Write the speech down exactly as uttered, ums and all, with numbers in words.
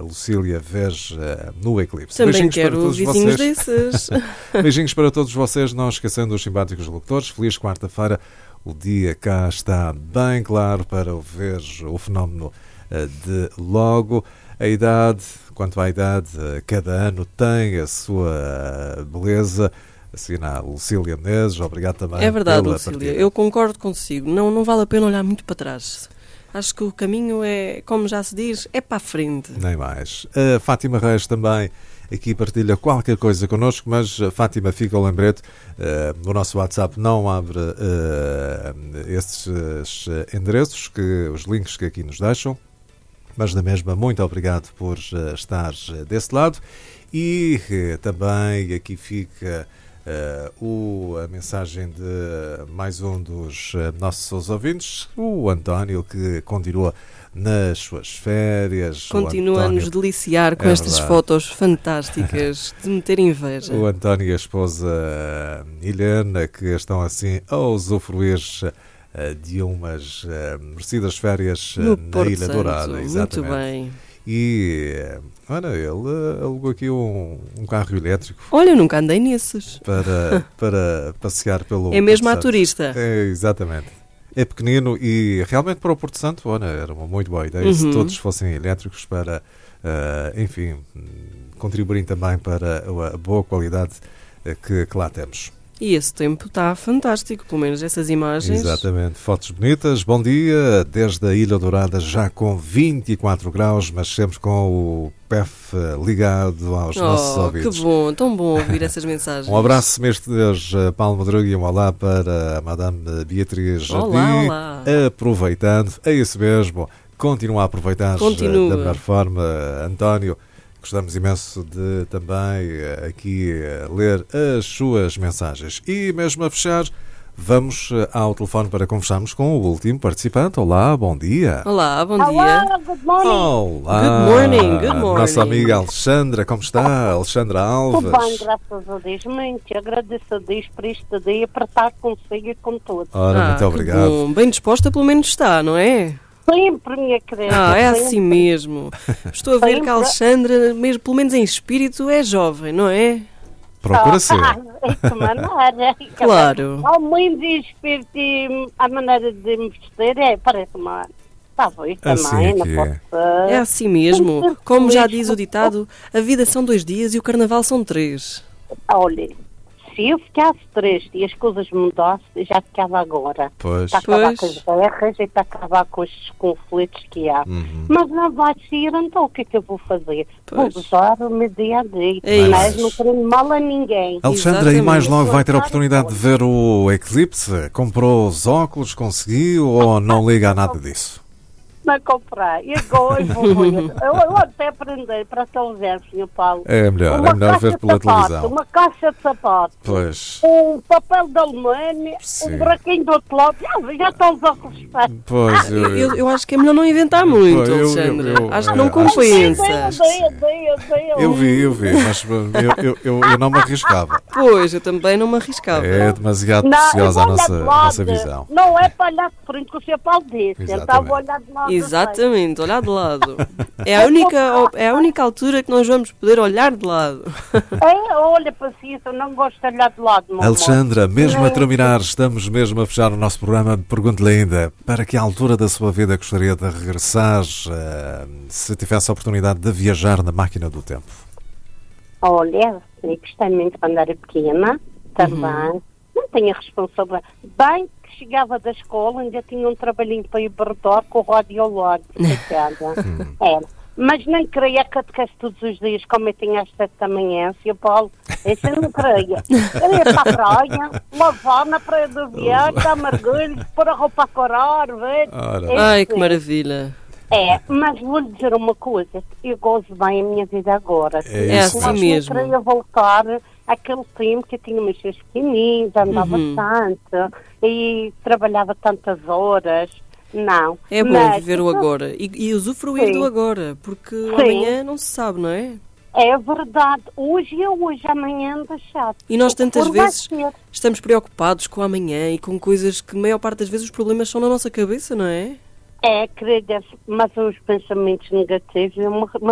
Lucília veja no eclipse. Também Beijinhos quero para todos vizinhos vocês. desses. Beijinhos para todos vocês, não esquecendo os simpáticos locutores. Feliz quarta-feira. O dia cá está bem claro para ver o fenómeno de logo. A idade, quanto à idade, cada ano tem a sua beleza. Assina a Lucília Menezes, obrigado também. É verdade, pela Lucília, partida. eu concordo consigo. Não, não vale a pena olhar muito para trás. Acho que o caminho é, como já se diz, é para a frente. Nem mais. A Fátima Reis também aqui partilha qualquer coisa connosco, mas a Fátima, fica o lembrete, uh, o nosso WhatsApp não abre uh, esses uh, endereços, que, os links que aqui nos deixam, mas da mesma, muito obrigado por uh, estar desse lado. E uh, também aqui fica uh, o, a mensagem de mais um dos uh, nossos ouvintes, o António, que continua nas suas férias. Continua a nos deliciar com é estas verdade. Fotos fantásticas de meter inveja. O António e a esposa Helena, que estão assim a usufruir de umas merecidas férias no na Porto Ilha Santo. Dourada. Exatamente. Muito bem. E, olha, ele alugou aqui um, um carro elétrico. Olha, eu nunca andei nesses. Para, para passear pelo É mesmo Porto à Santo. turista. É, exatamente. É pequenino e realmente para o Porto Santo, olha, era uma muito boa ideia Uhum. se todos fossem elétricos para, uh, enfim, contribuírem também para a boa qualidade que, que lá temos. E esse tempo está fantástico, pelo menos essas imagens. Exatamente, fotos bonitas. Bom dia, desde a Ilha Dourada já com vinte e quatro graus, mas sempre com o P E F ligado aos oh, nossos ouvidos. Que bom, tão bom ouvir essas mensagens. Um abraço mestre de Deus, Paulo Madruga, e um olá para a Madame Beatriz Jardim. Olá, olá. Aproveitando, é isso mesmo, continua a aproveitar Continua. da melhor forma, António. Gostamos imenso de também aqui ler as suas mensagens. E mesmo a fechar, vamos ao telefone para conversarmos com o último participante. Olá, bom dia. Olá, bom dia. Olá, good morning. Olá. Good morning, good morning. Nossa amiga Alexandra, como está? Alexandra Alves. Tudo bem, graças a Deus. Muito agradeço a Deus por este dia, para estar consigo e com todos. Ora, Ah, muito que obrigado. bom. Bem disposta pelo menos está, não é? Sempre, minha querida. Ah, é sempre. assim mesmo. Estou a ver que a Alexandra, mesmo, pelo menos em espírito, é jovem, não é? Procura Ah, ser. é que maneira. Claro. Ao menos em espírito e a maneira de me vestir é, parece uma... Talvez Assim também, é não que pode é. ser. É assim mesmo. Como já diz o ditado, a vida são dois dias e o carnaval são três. Olha, se eu ficasse triste e as coisas mudassem, já ficava agora. Pois. Está a acabar Pois. com as guerras e está a acabar com os conflitos que há. Uhum. Mas não vai ser, então o que é que eu vou fazer? Pois. Vou gozar o meu dia a dia. É Mas isso. não querendo mal a ninguém. Alexandra, e mais logo vai ter a Exatamente. oportunidade de ver o eclipse? Comprou os óculos, conseguiu ou não liga a nada disso? Não comprar. E agora eu vou ver. Eu, eu até aprendi para tão ver, senhor Paulo. É melhor, Uma é melhor caixa ver de pela sapato, televisão. Uma caixa de sapato. Pois, Um papel de alumínio, Sim. um buraquinho do outro lado. Já, já estão os óculos feitos. pois. Eu, eu- eu acho que é melhor não inventar muito, Eu- eu- Alexandra. eu- acho que é, não acho que compensa. Odeio, odeio, odeio. Eu vi, eu vi, mas eu, eu, eu, eu não me arriscava. Pois, eu também não me arriscava. É demasiado Não, preciosa a eu vou nossa, olhar de nossa lado. visão. Não é para olhar de frente, que o senhor Paulo disse. Ele Exatamente. estava a olhar de lado. Exatamente, olhar de lado. É a, única, é a única altura que nós vamos poder olhar de lado. É, olha, paciência, eu não gosto de olhar de lado, meu amor. Alexandra, mesmo a terminar, estamos mesmo a fechar o nosso programa. Pergunto-lhe ainda, para que altura da sua vida gostaria de regressar, eh, se tivesse a oportunidade de viajar na máquina do tempo? Olha, eu gostei muito quando era pequena, também. Não tinha responsabilidade. Bem que chegava da escola, ainda tinha um trabalhinho para ir para o redor com o rádio ao lado. coitada. Era. Mas nem queria catequese todos os dias, como eu tinha às sete da manhã, senhor Paulo. Isso eu não queria. Eu ia para a praia, lavar na praia do avião, dar mergulhos, pôr a roupa a corar, ver. Ora. Isso Ai, que sim. maravilha. É, mas vou-lhe dizer uma coisa, eu gosto bem a minha vida agora. É isso Mas mesmo. não queria voltar àquele tempo que eu tinha meus filhos pequeninos, andava Uhum. tanto e trabalhava tantas horas. Não. É bom Mas- viver o agora e, e usufruir Sim. do agora, porque o Sim. amanhã não se sabe, não é? É verdade. Hoje é hoje, amanhã anda chato. E nós O que tantas for vai vezes ser. estamos preocupados com o amanhã e com coisas que, a maior parte das vezes, os problemas são na nossa cabeça, não é? É, querida, mas os pensamentos negativos é uma, uma